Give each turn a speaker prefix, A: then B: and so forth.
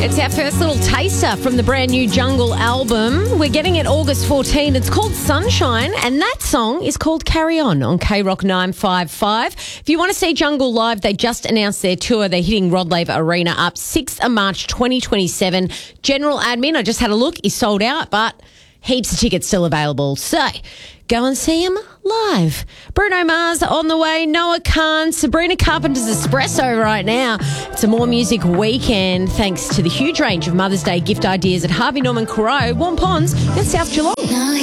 A: It's our first little taster from the brand new Jungle album. We're getting it August 14. It's called Sunshine, and that song is called Carry On K-Rock 955. If you want to see Jungle live, they just announced their tour. They're hitting Rod Laver Arena up 6th of March 2027. General admin, I just had a look, is sold out, but heaps of tickets still available. So go and see him live. Bruno Mars on the way, Noah Khan, Sabrina Carpenter's Espresso right now. It's a More Music weekend thanks to the huge range of Mother's Day gift ideas at Harvey Norman Crowe, Warm Ponds and South Geelong.